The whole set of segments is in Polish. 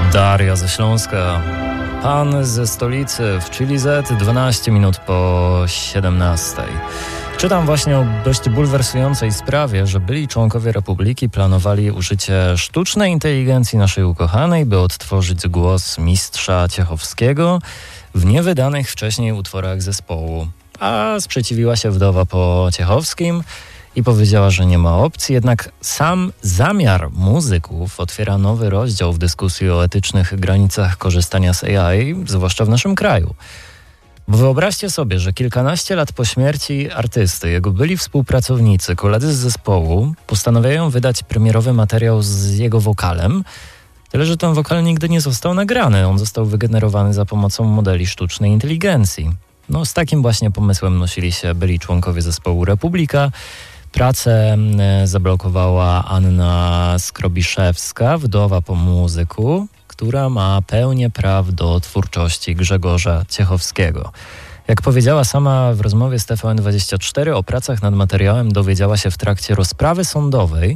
Daria ze Śląska. Pan ze stolicy w Chili Z, 12 minut po 17. Czytam właśnie o dość bulwersującej sprawie, że byli członkowie Republiki planowali użycie sztucznej inteligencji naszej ukochanej, by odtworzyć głos mistrza Ciechowskiego w niewydanych wcześniej utworach zespołu. A sprzeciwiła się wdowa po Ciechowskim i powiedziała, że nie ma opcji, jednak sam zamiar muzyków otwiera nowy rozdział w dyskusji o etycznych granicach korzystania z AI, zwłaszcza w naszym kraju. Bo wyobraźcie sobie, że kilkanaście lat po śmierci artysty, jego byli współpracownicy, koledzy z zespołu postanawiają wydać premierowy materiał z jego wokalem, tyle że ten wokal nigdy nie został nagrany, on został wygenerowany za pomocą modeli sztucznej inteligencji. No z takim właśnie pomysłem nosili się byli członkowie zespołu Republika. Pracę zablokowała Anna Skrobiszewska, wdowa po muzyku, która ma pełnię praw do twórczości Grzegorza Ciechowskiego. Jak powiedziała sama w rozmowie z TVN24, o pracach nad materiałem dowiedziała się w trakcie rozprawy sądowej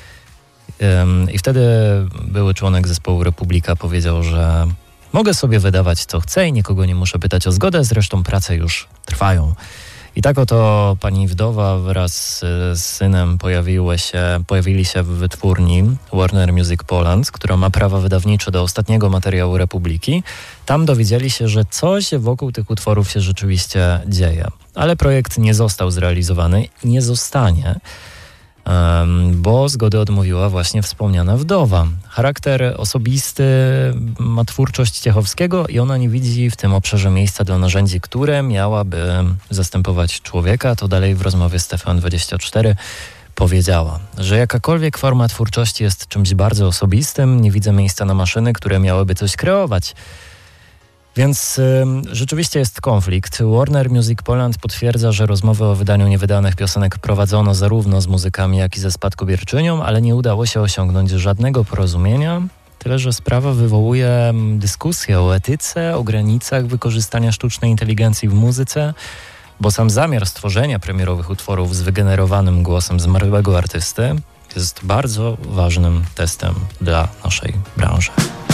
i wtedy były członek zespołu Republika powiedział, że mogę sobie wydawać co chcę i nikogo nie muszę pytać o zgodę, zresztą prace już trwają. I tak oto pani wdowa wraz z synem pojawili się w wytwórni Warner Music Poland, która ma prawa wydawnicze do ostatniego materiału Republiki. Tam dowiedzieli się, że coś wokół tych utworów się rzeczywiście dzieje. Ale projekt nie został zrealizowany i nie zostanie, bo zgody odmówiła właśnie wspomniana wdowa. Charakter osobisty ma twórczość Ciechowskiego i ona nie widzi w tym obszarze miejsca dla narzędzi, które miałaby zastępować człowieka. To dalej w rozmowie z TVN24 powiedziała, że jakakolwiek forma twórczości jest czymś bardzo osobistym, nie widzę miejsca na maszyny, które miałyby coś kreować. Więc rzeczywiście jest konflikt. Warner Music Poland potwierdza, że rozmowy o wydaniu niewydanych piosenek prowadzono zarówno z muzykami, jak i ze spadkobierczynią, ale nie udało się osiągnąć żadnego porozumienia. Tyle, że sprawa wywołuje dyskusję o etyce, o granicach wykorzystania sztucznej inteligencji w muzyce, bo sam zamiar stworzenia premierowych utworów z wygenerowanym głosem zmarłego artysty jest bardzo ważnym testem dla naszej branży.